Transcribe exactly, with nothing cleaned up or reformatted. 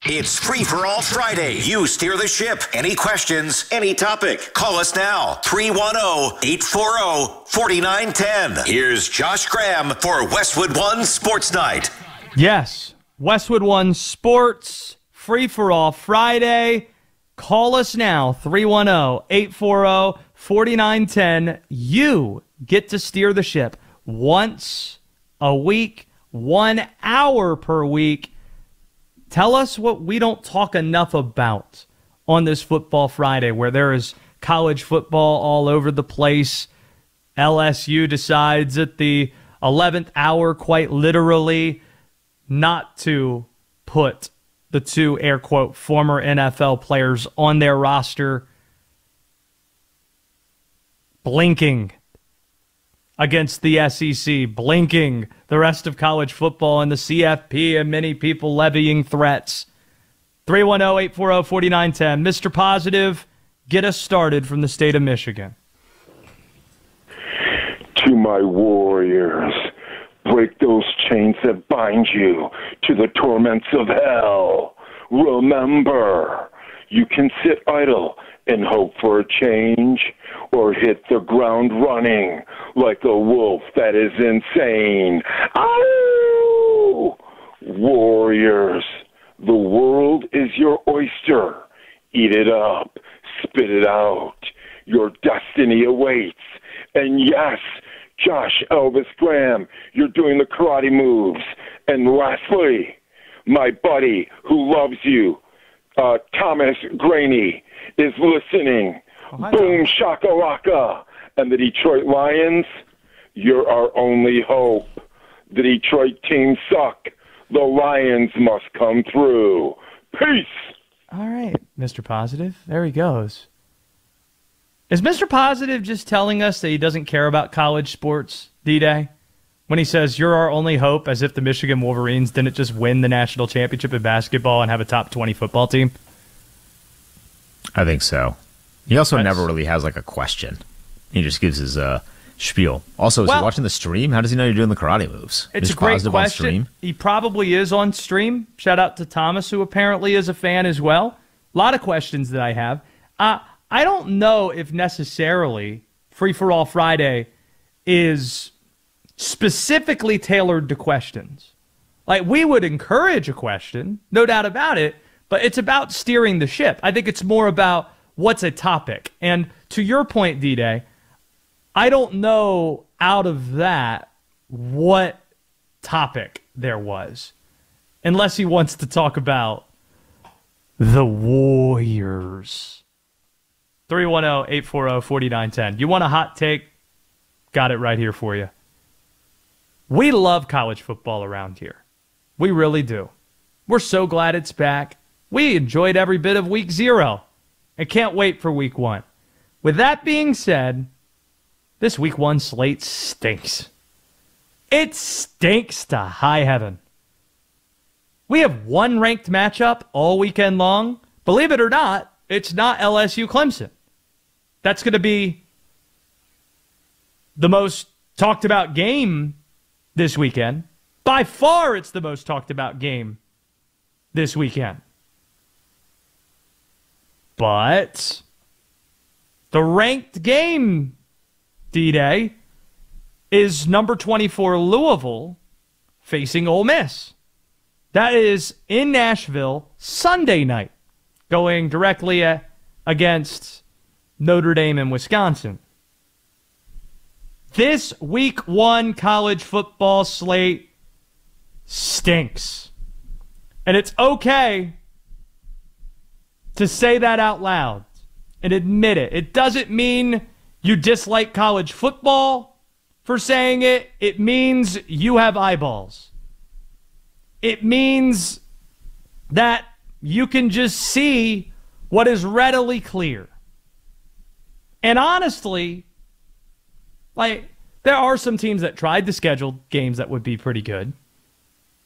It's Free for All Friday. You steer the ship. Any questions, any topic. Call us now. three one zero, eight four zero, four nine one zero. Here's Josh Graham for Westwood One Sports Night. Yes, Westwood One Sports, Free for All Friday. Call us now, three one zero, eight four zero, four nine one zero. You get to steer the ship once a week, one hour per week. Tell us what we don't talk enough about on this Football Friday, where there is college football all over the place. L S U decides at the eleventh hour, quite literally, not to put the two, air quote, former N F L players on their roster. Blinking against the S E C, blinking the rest of college football and the C F P, and many people levying threats. three one zero, eight four zero, four nine one zero. Mister Positive, get us started from the state of Michigan. To my warriors, break those chains that bind you to the torments of hell. Remember, you can sit idle and hope for a change, or hit the ground running like a wolf that is insane. Ow! Warriors, the world is your oyster. Eat it up, spit it out. Your destiny awaits. And yes, Josh Elvis Graham, you're doing the karate moves. And lastly, my buddy who loves you, uh, Thomas Graney, is listening. Oh, hi, Boom Thomas. shakalaka. And the Detroit Lions, you're our only hope. The Detroit team suck. The Lions must come through. Peace. All right, Mister Positive. There he goes. Is Mister Positive just telling us that he doesn't care about college sports, D-Day? When he says, you're our only hope, as if the Michigan Wolverines didn't just win the national championship in basketball and have a top twenty football team? I think so. He also That's- never really has like a question. He just gives his uh, spiel. Also, is Well- he watching the stream? How does he know you're doing the karate moves? It's Mister a great Positive question. On stream? He probably is on stream. Shout out to Thomas, who apparently is a fan as well. A lot of questions that I have. Uh, I don't know if necessarily Free for All Friday is specifically tailored to questions. Like, we would encourage a question, no doubt about it, but it's about steering the ship. I think it's more about what's a topic. And to your point, D-Day, I don't know out of that what topic there was, unless he wants to talk about the Warriors. three one zero, eight four zero, four nine one zero. You want a hot take? Got it right here for you. We love college football around here. We really do. We're so glad it's back. We enjoyed every bit of week zero and can't wait for week one. With that being said, this week one slate stinks. It stinks to high heaven. We have one ranked matchup all weekend long. Believe it or not, it's not L S U Clemson. That's going to be the most talked about game this weekend. By far, it's the most talked about game this weekend. But the ranked game, D-Day, is number twenty-four Louisville facing Ole Miss. That is in Nashville Sunday night, going directly uh, against Notre Dame and Wisconsin. This week one college football slate stinks. And it's okay to say that out loud and admit it. It doesn't mean you dislike college football for saying it. It means you have eyeballs. It means that you can just see what is readily clear. And honestly, like, there are some teams that tried to schedule games that would be pretty good.